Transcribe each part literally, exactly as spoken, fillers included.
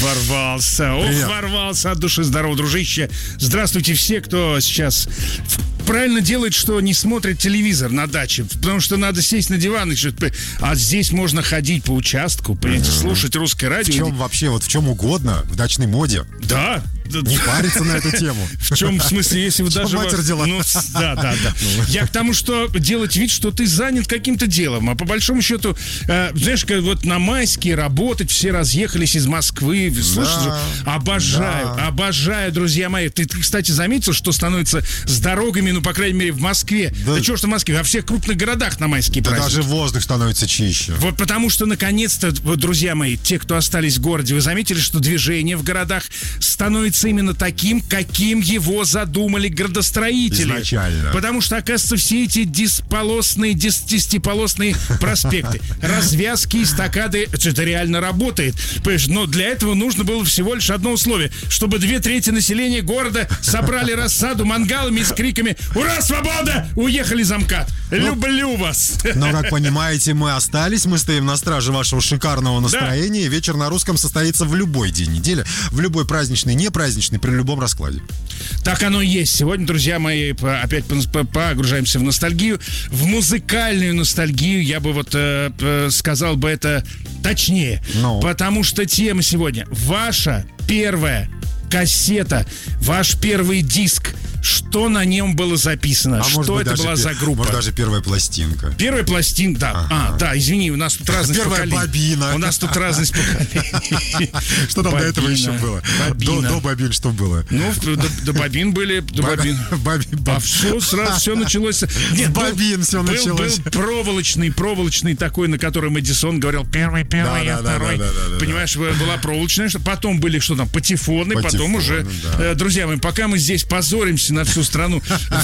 ворвался. Ох, Привет. ворвался от души. Здорово, дружище. Здравствуйте все, кто сейчас правильно делает, что не смотрит телевизор на даче, потому что надо сесть на диван и что-то... А здесь можно ходить по участку, понимаете, слушать русское радио. В чем вообще, вот в чем угодно, в дачной моде. Да. Не париться на эту тему. В чем, в смысле, если вы В чем даже... мать родила? Ну, да, да, да. Я к тому, что делать вид, что ты занят каким-то делом. А по большому счету, э, знаешь, как вот на майские работать, все разъехались из Москвы. Слушай, Да, обожаю, да. обожаю, друзья мои. Ты, ты, кстати, заметил, что становится с дорогами, ну, по крайней мере, в Москве. Да. Да чего что в Москве, во всех крупных городах на майские Да праздники. даже воздух становится чище. Вот потому что, наконец-то, вот, друзья мои, те, кто остались в городе, вы заметили, что движение в городах становится именно таким, каким его задумали градостроители. Изначально. Потому что, оказывается, все эти десполосные, дес- десятиполосные проспекты, развязки, эстакады, это реально работает. Понимаешь, но для этого нужно было всего лишь одно условие, чтобы две трети населения города собрали рассаду мангалами и с криками «Ура, свобода!» уехали за МКАД. Люблю вас! Но, как понимаете, мы остались, мы стоим на страже вашего шикарного настроения. Вечер на русском состоится в любой день недели, в любой праздничный, не праздничный, при любом раскладе. Так оно и есть. Сегодня, друзья мои, по- опять пон- по- погружаемся в ностальгию, в музыкальную ностальгию. Я бы вот э, э, сказал бы это точнее. Ну. Потому что тема сегодня ваша первая кассета, ваш первый диск. Что на нем было записано? А что может быть, это даже была пе- за группа? Может, даже первая пластинка. Первая пластинка, да. Ага. А, да, извини, у нас тут разность Первая поколений. бобина. У нас тут разность поколений. Что там до этого Бобина, еще было? До, бобина. до бобин что было? Ну, до, до бобин были, до бобин. Бобин. А все, сразу все началось. Нет, был- бобин всё был, началось. Был проволочный, проволочный такой, на котором Эдисон говорил первый, первый, я Да, да, да, второй. да, да, да, Понимаешь, была проволочная, что потом были что там, патефоны, потом Патефоны, уже, да. э, друзья мои, пока мы здесь позоримся на всю страну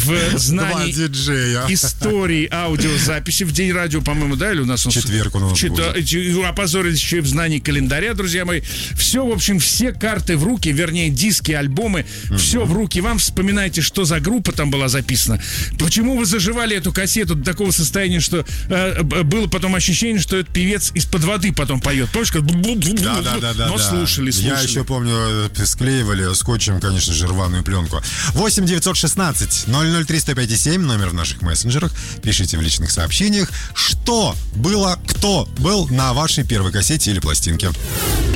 в Два знании диджея. истории аудиозаписи в день радио, по-моему, да, или у нас он... Четверг у нас Чета- и опозорились еще и в знании календаря, друзья мои. Все, в общем, все карты в руки, вернее, диски, альбомы, все в руки вам. Вспоминайте, что за группа там была записана. Почему вы заживали эту кассету до такого состояния, что э, б- было потом ощущение, что этот певец из-под воды потом поет. Помнишь, как... Да, да, да, да. Но да. слушали, слушали. Я еще помню, э, склеивали скотчем, конечно же, рваную пленку. восемь девятьсот шестнадцать ноль ноль три сто пять семь, номер в наших мессенджерах. Пишите в личных сообщениях, что было, кто был на вашей первой кассете или пластинке.